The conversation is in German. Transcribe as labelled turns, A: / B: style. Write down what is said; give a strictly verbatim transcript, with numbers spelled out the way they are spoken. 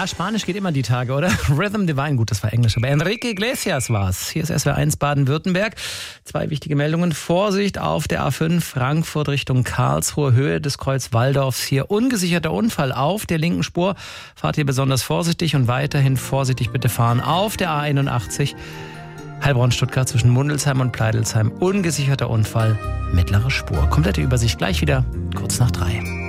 A: Ja, Spanisch geht immer die Tage, oder? Rhythm Divine, gut, das war Englisch, aber Enrique Iglesias war's. Hier ist S W R eins Baden-Württemberg. Zwei wichtige Meldungen. Vorsicht auf der A fünf Frankfurt Richtung Karlsruhe, Höhe des Kreuz Walldorfs. Hier ungesicherter Unfall auf der linken Spur. Fahrt hier besonders vorsichtig und weiterhin vorsichtig bitte fahren auf der A einundachtzig. Heilbronn-Stuttgart zwischen Mundelsheim und Pleidelsheim. Ungesicherter Unfall, mittlere Spur. Komplette Übersicht gleich wieder, kurz nach drei.